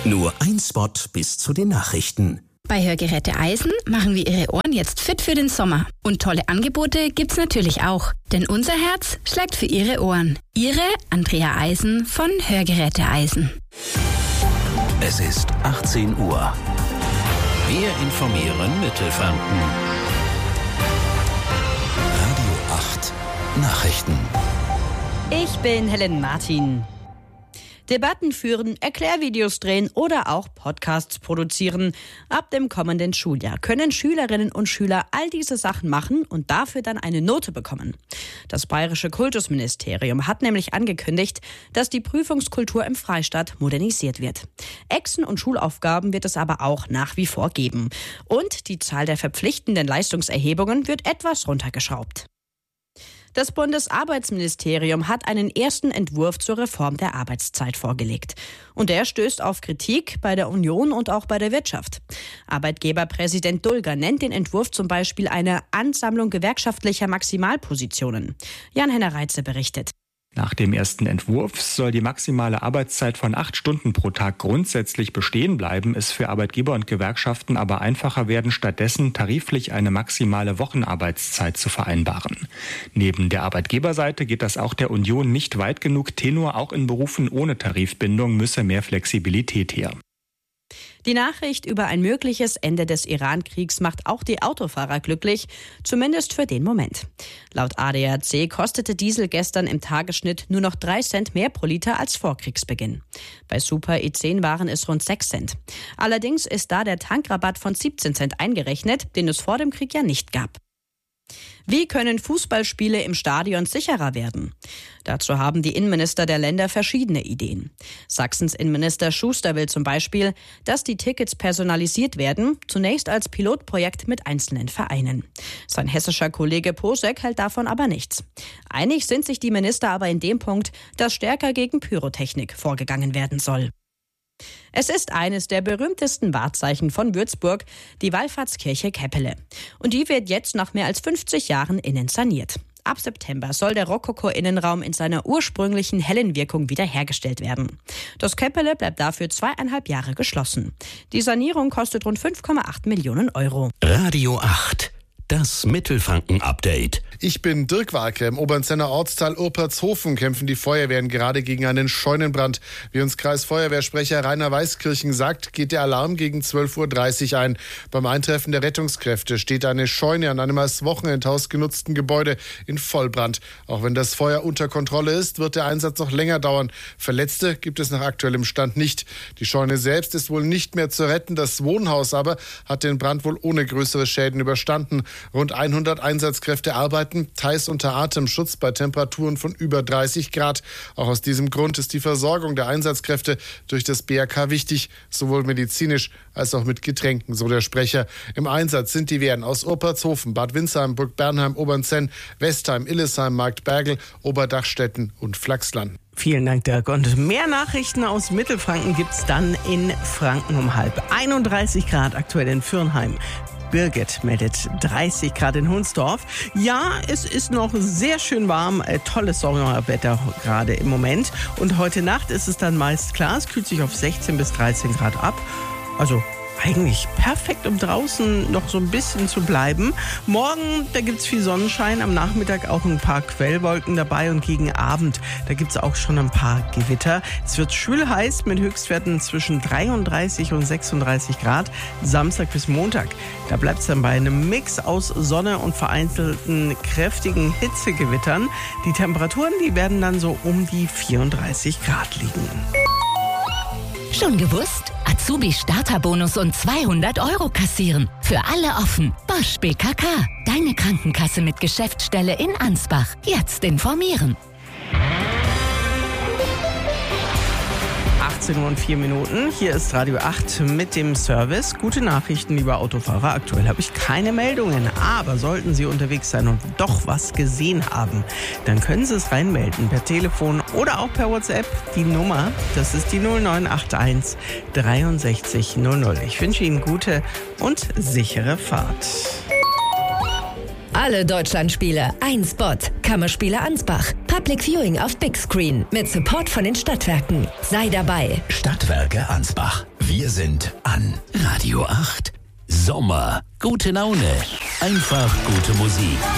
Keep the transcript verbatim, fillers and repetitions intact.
Nur ein Spot bis zu den Nachrichten. Bei Hörgeräte Eisen machen wir Ihre Ohren jetzt fit für den Sommer. Und tolle Angebote gibt's natürlich auch. Denn unser Herz schlägt für Ihre Ohren. Ihre Andrea Eisen von Hörgeräte Eisen. Es ist achtzehn Uhr. Wir informieren Mittelfranken. Radio acht Nachrichten. Ich bin Helen Martin. Debatten führen, Erklärvideos drehen oder auch Podcasts produzieren. Ab dem kommenden Schuljahr können Schülerinnen und Schüler all diese Sachen machen und dafür dann eine Note bekommen. Das Bayerische Kultusministerium hat nämlich angekündigt, dass die Prüfungskultur im Freistaat modernisiert wird. Exen und Schulaufgaben wird es aber auch nach wie vor geben. Und die Zahl der verpflichtenden Leistungserhebungen wird etwas runtergeschraubt. Das Bundesarbeitsministerium hat einen ersten Entwurf zur Reform der Arbeitszeit vorgelegt. Und der stößt auf Kritik bei der Union und auch bei der Wirtschaft. Arbeitgeberpräsident Dulger nennt den Entwurf zum Beispiel eine Ansammlung gewerkschaftlicher Maximalpositionen. Jan-Henner Reitze berichtet. Nach dem ersten Entwurf soll die maximale Arbeitszeit von acht Stunden pro Tag grundsätzlich bestehen bleiben, es für Arbeitgeber und Gewerkschaften aber einfacher werden, stattdessen tariflich eine maximale Wochenarbeitszeit zu vereinbaren. Neben der Arbeitgeberseite geht das auch der Union nicht weit genug. Tenor, auch in Berufen ohne Tarifbindung müsse mehr Flexibilität her. Die Nachricht über ein mögliches Ende des Iran-Kriegs macht auch die Autofahrer glücklich, zumindest für den Moment. Laut A D A C kostete Diesel gestern im Tagesschnitt nur noch drei Cent mehr pro Liter als vor Kriegsbeginn. Bei Super E zehn waren es rund sechs Cent. Allerdings ist da der Tankrabatt von siebzehn Cent eingerechnet, den es vor dem Krieg ja nicht gab. Wie können Fußballspiele im Stadion sicherer werden? Dazu haben die Innenminister der Länder verschiedene Ideen. Sachsens Innenminister Schuster will zum Beispiel, dass die Tickets personalisiert werden, zunächst als Pilotprojekt mit einzelnen Vereinen. Sein hessischer Kollege Posek hält davon aber nichts. Einig sind sich die Minister aber in dem Punkt, dass stärker gegen Pyrotechnik vorgegangen werden soll. Es ist eines der berühmtesten Wahrzeichen von Würzburg, die Wallfahrtskirche Keppele. Und die wird jetzt nach mehr als fünfzig Jahren innen saniert. Ab September soll der Rokoko-Innenraum in seiner ursprünglichen hellen Wirkung wiederhergestellt werden. Das Keppele bleibt dafür zweieinhalb Jahre geschlossen. Die Sanierung kostet rund fünf Komma acht Millionen Euro. Radio acht. Das Mittelfranken-Update. Ich bin Dirk Warke. Im Obernzenner Ortsteil Urpertshofen kämpfen die Feuerwehren gerade gegen einen Scheunenbrand. Wie uns Kreisfeuerwehrsprecher Rainer Weißkirchen sagt, geht der Alarm gegen zwölf Uhr dreißig ein. Beim Eintreffen der Rettungskräfte steht eine Scheune an einem als Wochenendhaus genutzten Gebäude in Vollbrand. Auch wenn das Feuer unter Kontrolle ist, wird der Einsatz noch länger dauern. Verletzte gibt es nach aktuellem Stand nicht. Die Scheune selbst ist wohl nicht mehr zu retten. Das Wohnhaus aber hat den Brand wohl ohne größere Schäden überstanden. Rund hundert Einsatzkräfte arbeiten, teils unter Atemschutz bei Temperaturen von über dreißig Grad. Auch aus diesem Grund ist die Versorgung der Einsatzkräfte durch das B A K wichtig, sowohl medizinisch als auch mit Getränken, so der Sprecher. Im Einsatz sind die Wehren aus Urpertshofen, Bad Windsheim, Burgbernheim, Obernzenn, Westheim, Illesheim, Marktbergel, Oberdachstetten und Flachsland. Vielen Dank, Dirk. Und mehr Nachrichten aus Mittelfranken gibt's dann in Franken um halb. einunddreißig Grad aktuell in Fürnheim. Birgit meldet dreißig Grad in Hunsdorf. Ja, es ist noch sehr schön warm. Äh, tolles Sommerwetter gerade im Moment. Und heute Nacht ist es dann meist klar. Es kühlt sich auf sechzehn bis dreizehn Grad ab. Also eigentlich perfekt, um draußen noch so ein bisschen zu bleiben. Morgen, da gibt's viel Sonnenschein, am Nachmittag auch ein paar Quellwolken dabei und gegen Abend, da gibt's auch schon ein paar Gewitter. Es wird schwül heiß mit Höchstwerten zwischen dreiunddreißig und sechsunddreißig Grad, Samstag bis Montag. Da bleibt's dann bei einem Mix aus Sonne und vereinzelten kräftigen Hitzegewittern. Die Temperaturen, die werden dann so um die vierunddreißig Grad liegen. Schon gewusst? Azubi-Starterbonus und zweihundert Euro kassieren. Für alle offen. Bosch B K K. Deine Krankenkasse mit Geschäftsstelle in Ansbach. Jetzt informieren. achtzehn Uhr und vier Minuten. Hier ist Radio acht mit dem Service. Gute Nachrichten, lieber Autofahrer. Aktuell habe ich keine Meldungen. Aber sollten Sie unterwegs sein und doch was gesehen haben, dann können Sie es reinmelden. Per Telefon oder auch per WhatsApp. Die Nummer, das ist die null neun acht eins dreiundsechzig null null. Ich wünsche Ihnen gute und sichere Fahrt. Alle Deutschlandspiele, ein Spot. Kammerspiele Ansbach. Public Viewing auf Big Screen mit Support von den Stadtwerken. Sei dabei. Stadtwerke Ansbach. Wir sind an Radio acht. Sommer, gute Laune, einfach gute Musik.